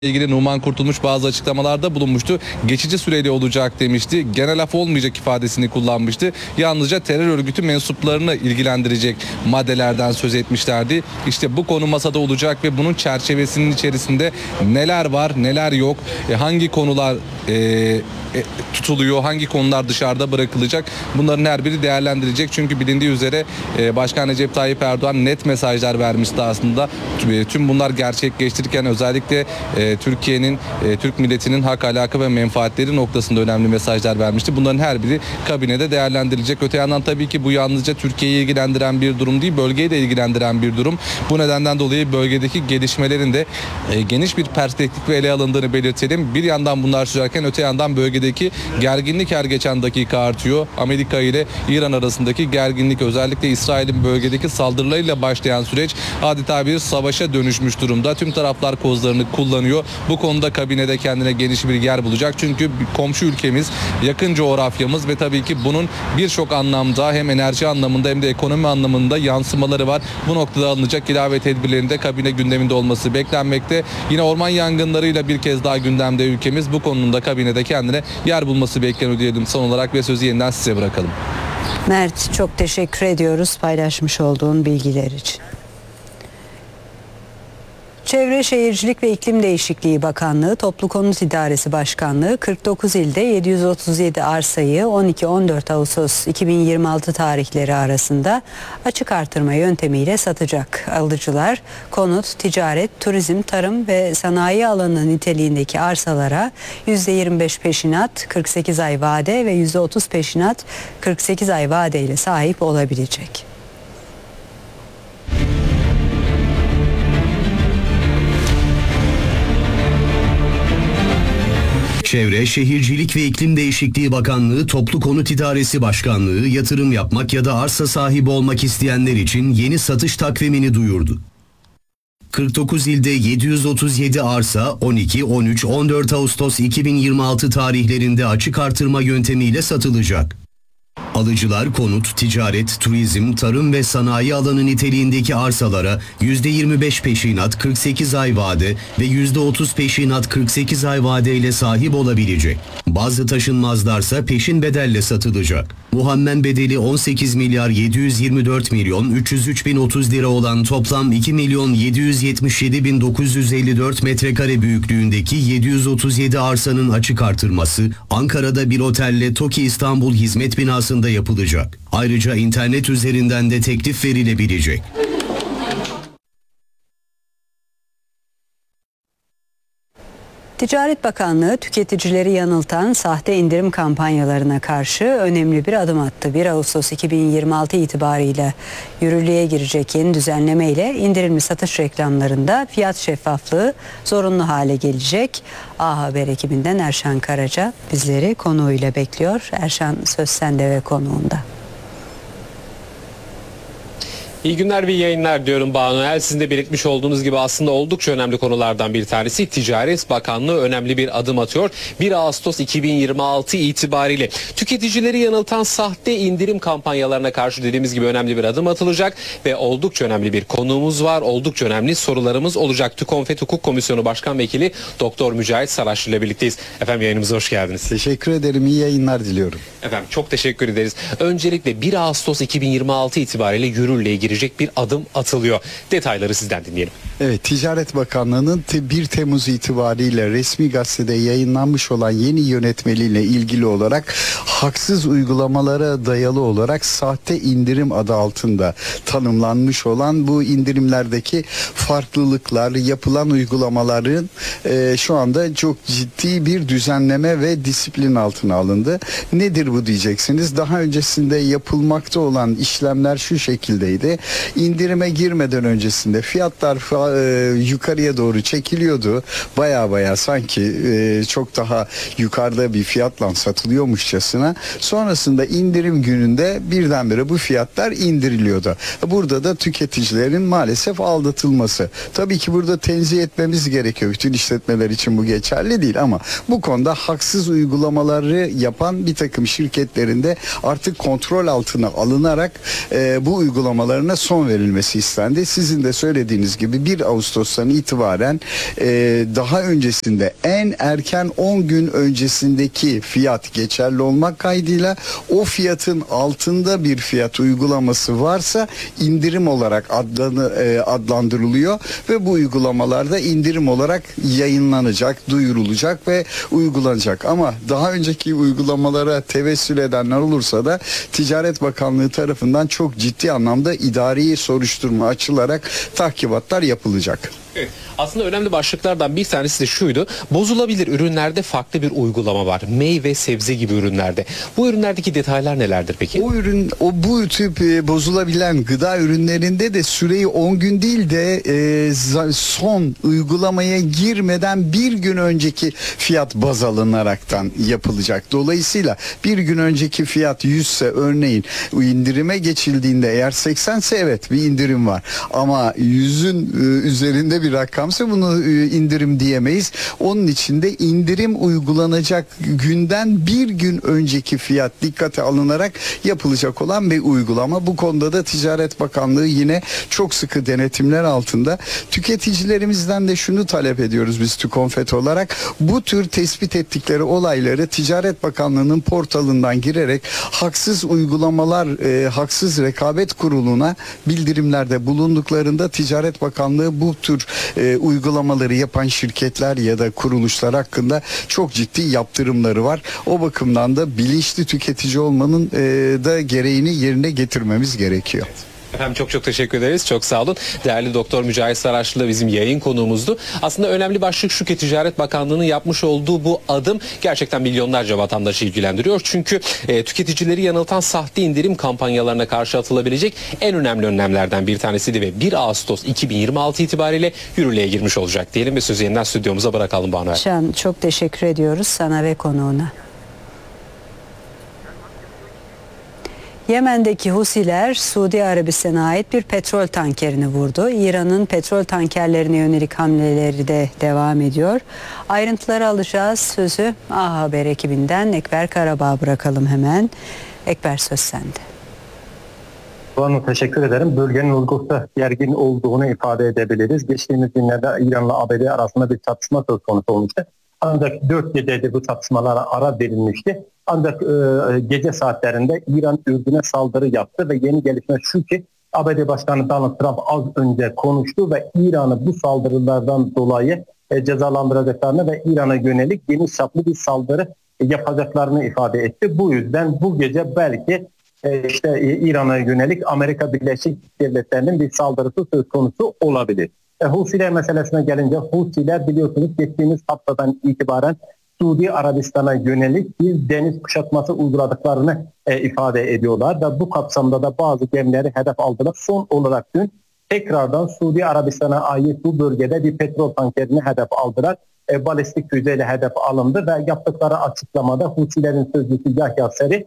ilgili Numan Kurtulmuş bazı açıklamalarda bulunmuştu. Geçici süreli olacak demişti. Genel af olmayacak ifadesini kullanmıştı. Yalnızca terör örgütü mensuplarını ilgilendirecek maddelerden söz etmişlerdi. İşte bu konu masada olacak ve bunun çerçevesinin içerisinde neler var, neler yok, hangi konular tutuluyor, hangi konular dışarıda bırakılacak, bunların her biri değerlendirilecek. Çünkü bilindiği üzere Başkan Recep Tayyip Erdoğan net mesajlar vermişti aslında. Tüm bunlar gerçekleştirirken özellikle Türkiye'nin, Türk milletinin hak, alaka ve menfaatleri noktasında önemli mesajlar vermişti. Bunların her biri kabinede değerlendirilecek. Öte yandan tabii ki bu yalnızca Türkiye'yi ilgilendiren bir durum değil, bölgeyi de ilgilendiren bir durum. Bu nedenden dolayı bölgedeki gelişmelerin de geniş bir perspektifle ele alındığını belirtelim. Bir yandan bunlar sürerken öte yandan bölgedeki gerginlik her geçen dakika artıyor. Amerika ile İran arasındaki gerginlik, özellikle İsrail'in bölgedeki saldırılarıyla başlayan süreç adeta bir savaşa dönüşmüş durumda. Tüm taraflar kozlarını kullanıyor. Bu konuda kabinede kendine geniş bir yer bulacak. Çünkü komşu ülkemiz, yakın coğrafyamız ve tabii ki bunun birçok anlamda hem enerji anlamında hem de ekonomi anlamında yansımaları var. Bu noktada alınacak ilave tedbirlerin de kabine gündeminde olması beklenmekte. Yine orman yangınlarıyla bir kez daha gündemde ülkemiz. Bu konunun da kabinede kendine yer bulması bekleniyor diyelim son olarak ve sözü yeniden size bırakalım. Mert, çok teşekkür ediyoruz paylaşmış olduğun bilgiler için. Çevre Şehircilik ve İklim Değişikliği Bakanlığı, Toplu Konut İdaresi Başkanlığı 49 ilde 737 arsayı 12-14 Ağustos 2026 tarihleri arasında açık artırma yöntemiyle satacak. Alıcılar konut, ticaret, turizm, tarım ve sanayi alanı niteliğindeki arsalara %25 peşinat, 48 ay vade ve %30 peşinat, 48 ay vadeyle sahip olabilecek. Çevre, Şehircilik ve İklim Değişikliği Bakanlığı, Toplu Konut İdaresi Başkanlığı, yatırım yapmak ya da arsa sahibi olmak isteyenler için yeni satış takvimini duyurdu. 49 ilde 737 arsa 12, 13, 14 Ağustos 2026 tarihlerinde açık artırma yöntemiyle satılacak. Alıcılar konut, ticaret, turizm, tarım ve sanayi alanı niteliğindeki arsalara %25 peşinat 48 ay vade ve %30 peşinat 48 ay vadeyle sahip olabilecek. Bazı taşınmazlarsa peşin bedelle satılacak. Muhammen bedeli 18 milyar 724 milyon 303 bin 30 lira olan toplam 2 milyon 777 bin 954 metrekare büyüklüğündeki 737 arsanın açık artırması Ankara'da bir otelle TOKİ İstanbul Hizmet Binası'nda yapılacak. Ayrıca internet üzerinden de teklif verilebilecek. Ticaret Bakanlığı tüketicileri yanıltan sahte indirim kampanyalarına karşı önemli bir adım attı. 1 Ağustos 2026 itibarıyla yürürlüğe girecek yeni düzenleme ile indirimli satış reklamlarında fiyat şeffaflığı zorunlu hale gelecek. A Haber ekibinden Erşan Karaca bizleri konuğuyla bekliyor. Erşan, söz sende ve konuğunda. İyi günler ve yayınlar diyorum Banu El. Sizin de belirtmiş olduğunuz gibi aslında oldukça önemli konulardan bir tanesi. Ticaret Bakanlığı önemli bir adım atıyor. 1 Ağustos 2026 itibariyle tüketicileri yanıltan sahte indirim kampanyalarına karşı dediğimiz gibi önemli bir adım atılacak ve oldukça önemli bir konuğumuz var. Oldukça önemli sorularımız olacak. TÜKONFET Hukuk Komisyonu Başkan Vekili Doktor Mücahit Saraçlı ile birlikteyiz. Efendim yayınımıza hoş geldiniz. Teşekkür ederim. İyi yayınlar diliyorum. Efendim çok teşekkür ederiz. Öncelikle 1 Ağustos 2026 itibariyle yürürlüğe girecek bir adım atılıyor. Detayları sizden dinleyelim. Evet, Ticaret Bakanlığı'nın 1 Temmuz itibariyle resmi gazetede yayınlanmış olan yeni yönetmeliğiyle ilgili olarak haksız uygulamalara dayalı olarak sahte indirim adı altında tanımlanmış olan bu indirimlerdeki farklılıklar, yapılan uygulamaların şu anda çok ciddi bir düzenleme ve disiplin altına alındı. Nedir bu diyeceksiniz? Daha öncesinde yapılmakta olan işlemler şu şekildeydi. İndirime girmeden öncesinde fiyatlar yukarıya doğru çekiliyordu. Baya sanki çok daha yukarıda bir fiyatla satılıyormuşçasına. Sonrasında indirim gününde birdenbire bu fiyatlar indiriliyordu. Burada da tüketicilerin maalesef aldatılması. Tabii ki burada tenzih etmemiz gerekiyor. Bütün işletmeler için bu geçerli değil ama bu konuda haksız uygulamaları yapan bir takım şirketlerinde artık kontrol altına alınarak bu uygulamalarına uygulamalarına son verilmesi istendi. Sizin de söylediğiniz gibi 1 Ağustos'tan itibaren daha öncesinde en erken 10 gün öncesindeki fiyat geçerli olmak kaydıyla o fiyatın altında bir fiyat uygulaması varsa indirim olarak adlandırılıyor ve bu uygulamalarda indirim olarak yayınlanacak, duyurulacak ve uygulanacak. Ama daha önceki uygulamalara tevessül edenler olursa da Ticaret Bakanlığı tarafından çok ciddi anlamda idari soruşturma açılarak tahkibatlar yapılacak. Evet. Aslında önemli başlıklardan bir tanesi de şuydu. Bozulabilir ürünlerde farklı bir uygulama var. Meyve, sebze gibi ürünlerde. Bu ürünlerdeki detaylar nelerdir peki? Bu tip bozulabilen gıda ürünlerinde de süreyi 10 gün değil de son uygulamaya girmeden bir gün önceki fiyat baz alınaraktan yapılacak. Dolayısıyla bir gün önceki fiyat 100 ise örneğin indirime geçildiğinde eğer 80 ise evet bir indirim var. Ama 100'ün üzerinde bir rakamsa bunu indirim diyemeyiz. Onun için de indirim uygulanacak günden bir gün önceki fiyat dikkate alınarak yapılacak olan bir uygulama. Bu konuda da Ticaret Bakanlığı yine çok sıkı denetimler altında. Tüketicilerimizden de şunu talep ediyoruz biz TÜKONFET olarak. Bu tür tespit ettikleri olayları Ticaret Bakanlığı'nın portalından girerek haksız uygulamalar, haksız rekabet kuruluna bildirimlerde bulunduklarında Ticaret Bakanlığı bu tür uygulamaları yapan şirketler ya da kuruluşlar hakkında çok ciddi yaptırımları var. O bakımdan da bilinçli tüketici olmanın da gereğini yerine getirmemiz gerekiyor. Efendim çok teşekkür ederiz. Çok sağ olun. Değerli Doktor Mücahit Saraçlı da bizim yayın konuğumuzdu. Aslında önemli başlık şu ki Ticaret Bakanlığı'nın yapmış olduğu bu adım gerçekten milyonlarca vatandaşı ilgilendiriyor. Çünkü tüketicileri yanıltan sahte indirim kampanyalarına karşı atılabilecek en önemli önlemlerden bir tanesiydi ve 1 Ağustos 2026 itibariyle yürürlüğe girmiş olacak diyelim ve sözü yeniden stüdyomuza bırakalım Banu. Can, çok teşekkür ediyoruz sana ve konuğuna. Yemen'deki Husiler Suudi Arabistan'a ait bir petrol tankerini vurdu. İran'ın petrol tankerlerine yönelik hamleleri de devam ediyor. Ayrıntıları alacağız. Sözü A Haber ekibinden Ekber Karabağ'a bırakalım hemen. Ekber, söz sende. Teşekkür ederim. Bölgenin oldukça gergin olduğunu ifade edebiliriz. Geçtiğimiz günlerde İran'la ABD arasında bir çatışma söz konusu olmuştu. Ancak 4 gecede bu çatışmalara ara verilmişti. Ancak gece saatlerinde İran Ürdün'e saldırı yaptı ve yeni gelişme şu ki ABD Başkanı Donald Trump az önce konuştu ve İran'ı bu saldırılardan dolayı cezalandıracaklarını ve İran'a yönelik geniş çaplı bir saldırı yapacaklarını ifade etti. Bu yüzden bu gece belki İran'a yönelik Amerika Birleşik Devletleri'nin bir saldırısı söz konusu olabilir. Husiler meselesine gelince Husiler biliyorsunuz geçtiğimiz haftadan itibaren Suudi Arabistan'a yönelik bir deniz kuşatması uyguladıklarını ifade ediyorlar ve bu kapsamda da bazı gemileri hedef aldılar. Son olarak dün tekrardan Suudi Arabistan'a ait bu bölgede bir petrol tankerini hedef aldılar. Balistik füzeyle hedef alındı ve yaptıkları açıklamada Husilerin sözcüsü Yahya Seri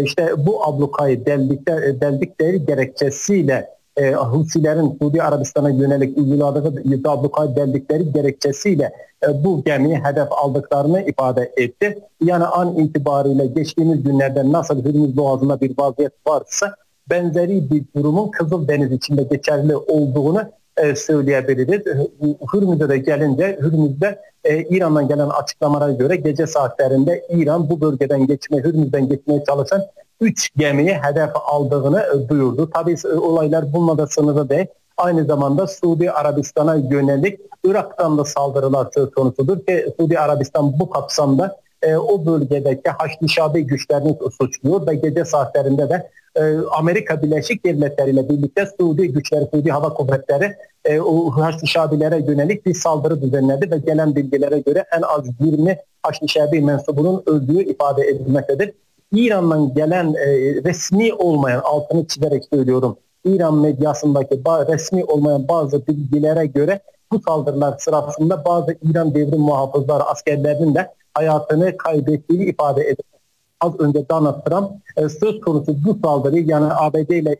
bu ablukayı deldikleri gerekçesiyle Husilerin Suudi Arabistan'a yönelik uyguladığı ablukayı deldikleri gerekçesiyle bu gemiyi hedef aldıklarını ifade etti. Yani an itibariyle geçtiğimiz günlerde nasıl Hürmüz Boğazı'nda bir vaziyet varsa benzeri bir durumun Kızıldeniz içinde geçerli olduğunu söyleyebiliriz. Hürmüz'e de gelince Hürmüz'de İran'dan gelen açıklamalara göre gece saatlerinde İran bu bölgeden Hürmüz'den geçmeye çalışan 3 gemiyi hedef aldığını duyurdu. Tabii olaylar bununla da sınırlı değil. Aynı zamanda Suudi Arabistan'a yönelik Irak'tan da saldırılar söz konusudur ki Suudi Arabistan bu kapsamda o bölgedeki Haçlı Şabi güçlerini suçluyor ve gece saatlerinde de Amerika Birleşik Devletleri ile birlikte Suudi güçleri, Suudi Hava Kuvvetleri o Haçlı Şabilere yönelik bir saldırı düzenledi ve gelen bilgilere göre en az 20 Haçlı Şabi mensubunun öldüğü ifade edilmektedir. İran'dan gelen resmi olmayan, altını çizerek söylüyorum, İran medyasındaki resmi olmayan bazı bilgilere göre bu saldırılar sırasında bazı İran devrim muhafızları askerlerinin de hayatını kaybettiğini ifade ediyor. Az önce Donald Trump söz konusu bu saldırıyı yani ABD ile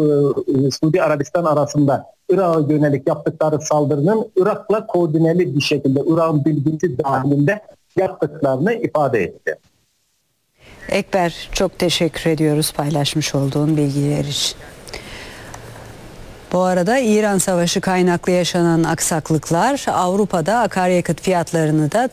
Suudi Arabistan arasında Irak'a yönelik yaptıkları saldırının Irak'la koordineli bir şekilde Irak'ın bilgisi dahilinde yaptıklarını ifade etti. Ekber, çok teşekkür ediyoruz paylaşmış olduğun bilgiler için. Bu arada İran Savaşı kaynaklı yaşanan aksaklıklar Avrupa'da akaryakıt fiyatlarını da